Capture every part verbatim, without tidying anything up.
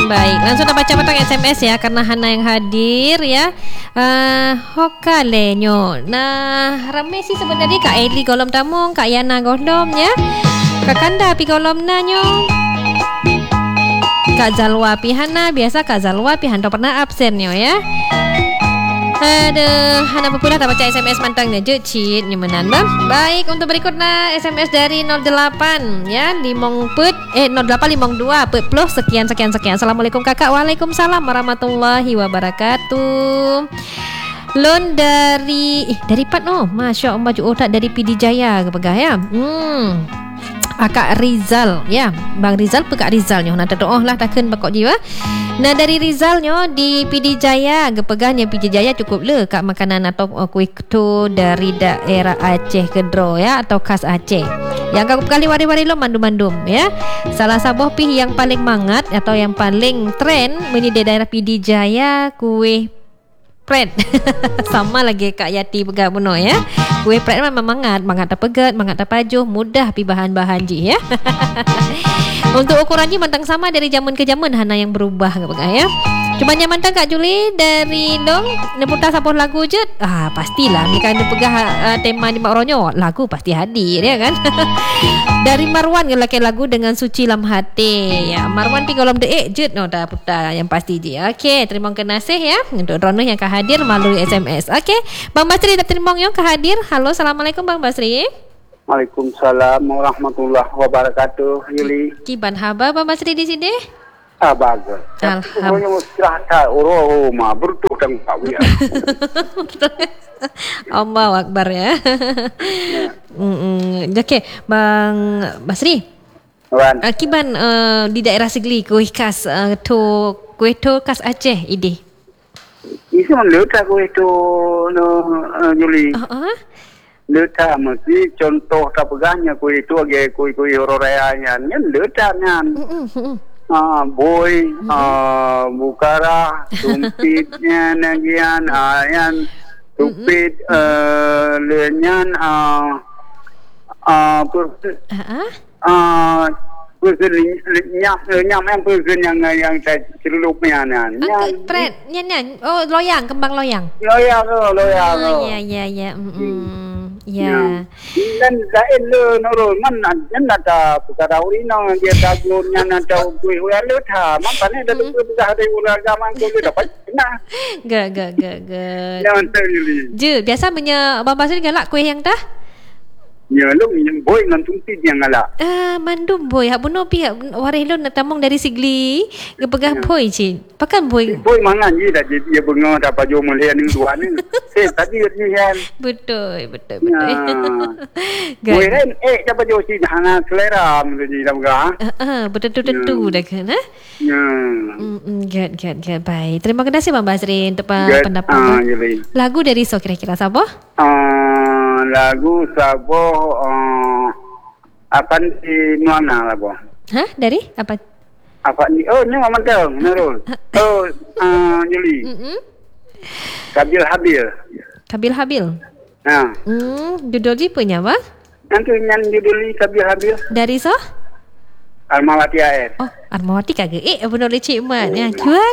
baik. Langsung dah baca petang S M S ya, karena Hana yang hadir ya. Uh, Hokalenyo. Nah, ramai sih sebenarnya Kak Eli golom tamung, Kak Yana golom ya. Kak Kanda pi golom nanyo. Kak Zalwa pi Hana, biasa Kak Zalwa pi Hana pernah absen yo ya. Aduh, Hana berpulang tak baca S M S mantangnya je cheat nyemenan bang. Baik, untuk berikutnya S M S dari nol delapan ya, limong put eh nol delapan limong dua put plus sekian sekian sekian. Assalamualaikum kakak. Waalaikumsalam warahmatullahi wabarakatuh. Lon dari eh dari Pat oh, Masya Allah baju otak dari P D Jaya ke pegah ya. Hmm. Akak Rizal ya, Bang Rizal pekak Rizalnya nak doa lah takkan bakok jiwa. Nah dari Rizalnya di P D Jaya gepegahnya P D Jaya cukup le kak makanan atau kuih tu dari daerah Aceh Kedro ya, atau khas Aceh. Yang kau kali wari-wari lo mandum-mandum ya. Salah satu pi yang paling mangat atau yang paling tren di daerah P D Jaya kuih pret. Sama lagi Kak Yati pegat buno ya. Kuih pret memang mangat, mangat tak pegat, mangat tak pajuh, mudah pi bahan-bahan ji ya. Untuk ukuran ji mantang sama dari zaman ke zaman, hana yang berubah ke pegat ya. Cuma nyaman tak Kak Juli dari dong neputar sampun lagu je. Ah pastilah ni kan pegah uh, tema di Mak Ronyo, lagu pasti hadir ya kan. Dari Marwan ngelaki lagu dengan suci lam hati ya. Marwan pi golom deek je no dah putar yang pasti je. Okey, terima kasih ya untuk Rono yang kah hadir melalui S M S. Okey, Bang Basri dah terima yang kah hadir. Halo, assalamualaikum Bang Basri. Waalaikumsalam warahmatullahi wabarakatuh. Yuli. Kiban haba Bang Basri di sini? Ah bagus. Alhamdulillah. Serah oro ma bertu dan Pak Wia. Allahu Akbar ya. Mm. Okey, Bang Basri. Wan. Akiban uh, di daerah Segli kuih khas uh, tu kuih tu khas Aceh ide. Isi man letak kuih tu no uh, Yuli. Uh-uh. Letak mesti contoh tak pegahnya kuih tu age kuih-kuih rorayanya. Nyen letaknya. Heeh. Ah, boy, mm-hmm. ah, bukara, tumpitnya nagian, ayan, tumpit, mm-hmm. uh, lenyan, ah, ah, per, uh-huh. ah, person nyam, nyam yang person yang yang saya celupnya nan. Yang pret, nyan, oh loyang, kembang loyang. Loyang, oh, loyang. Oh, ya, ya, ya. Mm-mm. Ya. Dan lain le noro man nan ada perkara urinang dia tajurnya nan tahu kuih ulah le tha makane dah tu dah ada ulah zaman tu dapat nah. Ga ga ga ga. Jangan terili. Je, biasa punya Abang Basri galak kuih yang dah? Ya lu yang boy ngan tumpit yang galak. Ah, mandum boy. Hak buno pi waris lu nak tamung dari Sigli, gepegah ya. Boy cin. Pakan boy. Boy mangan je dah jadi dia bengah dah paju melihat ning dua ni. Eh tadi ni kan. Betul, betul, betul. Boy kan eh dah paju si hana selera menjadi dah begah. Ah, betul tentu dah kan ha? Ya. Hmm, good, good, good. Baik. Terima kasih Bang Basri untuk pendapat. Ah, lagu dari so kira-kira siapa? Ah, lagu sabo uh, apa di mana lah boh? Hah? Dari apa? Apa ni? Oh ni Muhammad Dong, Nurul. Oh, uh, Yuli. Mm-hmm. Kabil Habil. Kabil Habil. Ha. Hmm, judul je punya apa? Nanti nyan judul ni Kabil Habil. Dari so? Almawati Air. Oh, Almawati kagak. Eh, benar leceh mat ya. Cuan.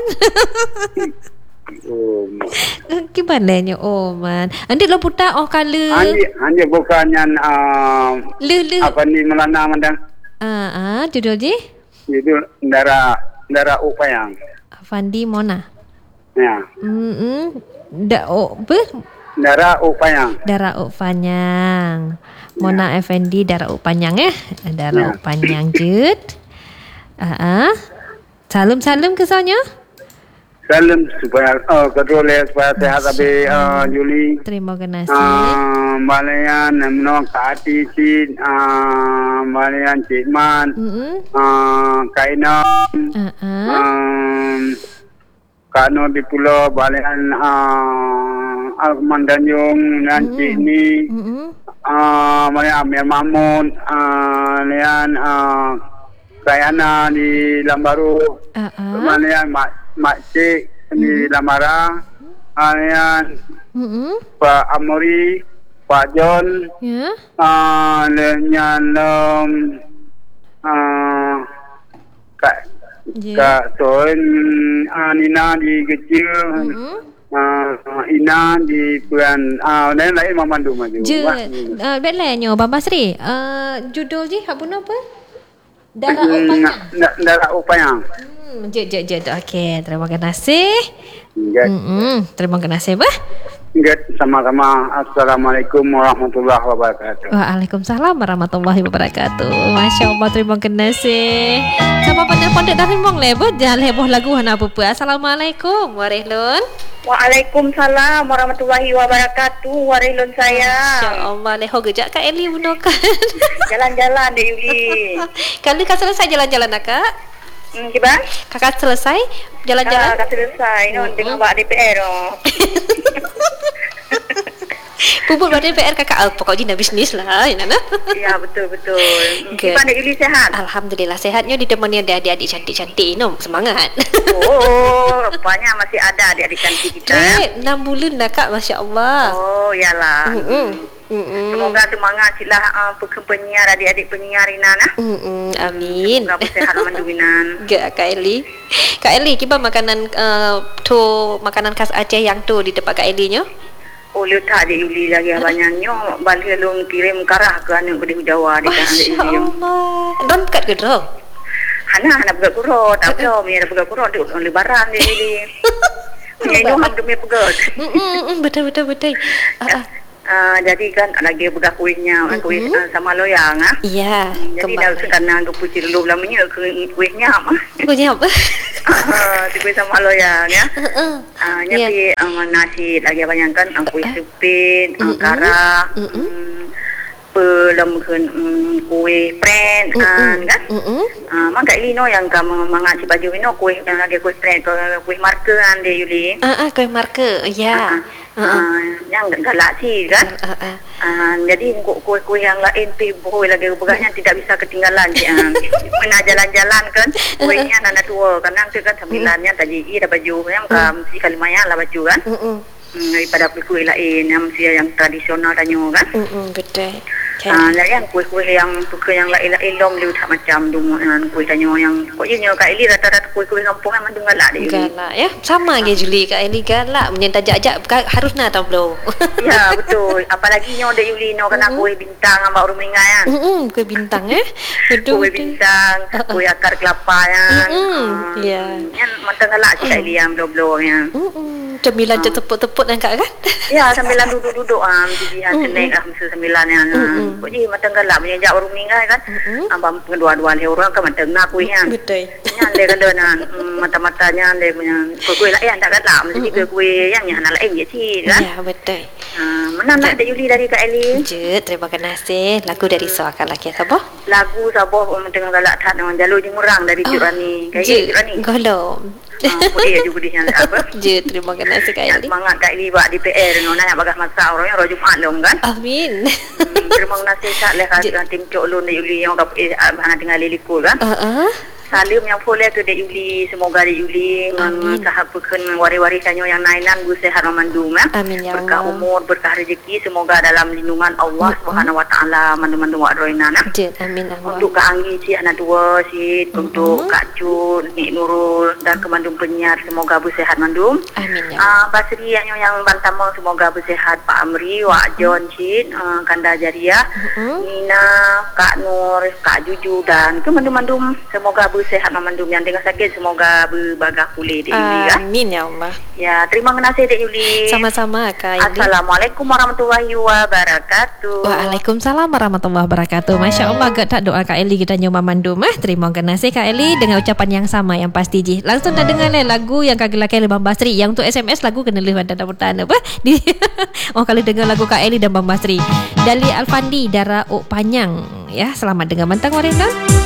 Oh. Gimana nya oh man. Andi lo putar oh kala. Andi andi bukan yang uh, le le apa ni melana mandang. Ah ah judul je? Judul Ndara Ndara Upayang. Fandi Mona. Ya. Hmm. Da oh apa? Ndara Upayang. Dara Upanyang. Mona ya. Effendi Dara Upanyang eh. Dara ya. Upanyang jud. Ah ah. Salam-salam ke sonya? Salam supaya uh, kedua le supaya sehat habis uh, Juli. Terima kasih. Uh, Malayan namno Kati Cid, uh, Malayan Cikman, mm-hmm. uh, Kaina, uh-huh. um, Kano di Pulau Malayan uh, Almandanjung dan mm-hmm. Cikni, mm-hmm. uh, Malayan Amir Mahmud, uh, Malayan uh, Kayana di Lambaru, uh-huh. Malayan Mak Mak Cik di mm-hmm. Lamara, Alian, mm-hmm. Pak Amori, Pak John, yeah. uh, Lenyan um, uh, Kak Ya. Kak Son, uh, Nina di kecil, Mm-hmm. uh, Ina di Puan, uh, dan lain Mamandu maju. Je, uh, bedanya Bang Basri. Uh, judul je apa apa? Darah Upayang. Darah Upayang. Hmm, je je je. Okey, terima kasih. Enggak. Hmm, terima kasih bah. Enggak, sama-sama. Assalamualaikum warahmatullahi wabarakatuh. Waalaikumsalam warahmatullahi wabarakatuh. Masya Allah, terima kasih. Siapa penelpon dari Mong Lebo? Jangan heboh lagu hana apa apa. Assalamualaikum Warilun. Waalaikumsalam warahmatullahi wabarakatuh. Warilun saya. Masya Allah, leho gejak Kak Eli bunuhkan. Jalan-jalan deh Yuli. Kalau kak selesai jalan-jalan Kak? Hmm, gimana? Kakak selesai jalan-jalan? Ah, dah selesai. No, dengan Pak D P R. Oh. Pupuk buat D P R kakak. Oh, pokoknya nak bisnis lah. Ya, betul-betul. Good. Gimana Yuli sehat? Alhamdulillah sehatnya ditemani ada adik-adik cantik-cantik. No, semangat. Oh, rupanya masih ada adik-adik cantik kita. Eh, enam bulan dah Kak, Masya Allah. Oh, iyalah. Mm-mm. Mm-mm. Semoga semangat silah uh, penyiar adik-adik penyiar Ina nah. Mm-mm. Amin. Semoga sehat manduinan. Gak Kak Eli. Kak Eli, kiba makanan uh, tu makanan khas Aceh yang tu di tempat Kak Eli nya? Oh, lihat adik Yuli lagi banyaknya. Balik long kirim karah ke anak ke di Jawa di kan adik Yuli. Allah. Don kat ke dro? Hana hana pegat kurut, tak tahu mi ada pegat kurut di lebaran dia Yuli. Punya nyom demi pegat. Mm betul betul betul. Uh, Uh, jadi kan lagi budak kuihnya, mm-hmm. kuih uh, sama loyang ah. Iya. Jadi dah sekarang ke pucil lu lamanya ke kuihnya mah. Kuihnya apa? Ah, kuih sama loyang ya. Uh, Ah, jadi um, nasi lagi banyak kan uh, kuih supit, uh, kara, um, pelem um, kuih pren uh, kan. Ah, maka ini no yang kamu mengaji baju ini kuih yang lagi kuih pren, kuih markean dia Yuli. Ah, ah, kuih marke. Ya. Uh, uh, yang galak sih kan. Uh, uh, uh. Uh, jadi kuih-kuih yang lain tu boy lagi begahnya tidak bisa ketinggalan. uh, Mana jalan-jalan kan kuihnya nana tua karena tu kan sembilannya tadi i dah baju yang kam si kalimaya lah baju kan. Hmm, daripada kuih lain yang mesti yang tradisional tanya kan. Betul. Ah, uh, yang kuih-kuih yang suka yang lain-lain lom lu tak macam dum kuih tanya yang pokoknya Kak Eli rata-rata kuih-kuih kampung memang dum galak dia. Galak ya. Sama ke Juli Kak Eli galak menyen tajak-ajak harus nak tahu belum. Ya betul. Apalagi nyo ada Yuli no kena kuih bintang sama orang Mingai kan. Hmm, kuih bintang eh. Betul. Kuih bintang, kuih akar kelapa yang. Ya. Yang matang galak Kak Eli yang belum-belum yang. Hmm, cemilan tepuk-tepuk dan Kak kan? Ya, sambilan duduk-duduk ah jadi snack ah mesti sambilan yang. Pokoknya matang galak menyejak orang Mingai kan. Abang kedua-dua dia orang kan matang nak kuihnya. Betul. Yang dia kan dengan mata-matanya dia punya kuih lain tak galak mesti kuih yang yang lain je sih kan. Ya, betul. Ah, mana nak ada Yuli dari Kak Eli? Je, terima kasih. Lagu dari Soakan laki apa? Lagu Sabah dengan galak tak dengan jalur di Murang dari Cik Rani. Kayak Rani. Golom. Ah, boleh juga dia apa? Je, terima kasih Kak Eli. Semangat Kak Eli buat D P R no nak bagas masa orangnya roh Jumaat long kan. Amin. Hmm, terima kasih Kak Leh kan tim Cok Lun dari Yuli yang dapat hana tinggal lilikul kan. Uh-uh. Salim yang boleh tu dari Yuli, semoga dari Yuli sahabatkan waris-warisannya yang nainan gu sehat memandum ya. Amin ya Allah. Berkah umur, berkah rezeki, semoga dalam lindungan Allah Subhanahu wa taala mandum-mandum wa roina nah. Amin Allah. Untuk Kak Anggi si anak dua si untuk Kak Cun, Nik Nurul dan kemandum penyiar semoga bersehat mandum. Amin ya. Ah, Basri yang yang Bantama semoga bersehat Pak Amri, Wak John Cid, uh, Kanda Jariah, Nina, Kak Nur, Kak Juju dan kemandum-mandum semoga bersehat memandum yang dengan sakit semoga berbagah pulih Dek Yuli kan. Amin ya Allah. Ya, terima kasih Dek Yuli. Sama-sama Kak Eli. Assalamualaikum warahmatullahi wabarakatuh. Waalaikumsalam warahmatullahi wabarakatuh. Masya Allah gak tak doa Kak Eli kita nyoba mandum ah. Terima kasih Kak Eli dengan ucapan yang sama yang pasti ji. Langsung dah dengar lagu yang kaki laki Bang Basri. Yang untuk S M S lagu kena lewat dan bertahan apa? Di oh kali dengar lagu Kak Eli dan Bang Basri. Dali Alfandi Darah Upayang ya. Selamat dengar mantang Warindan.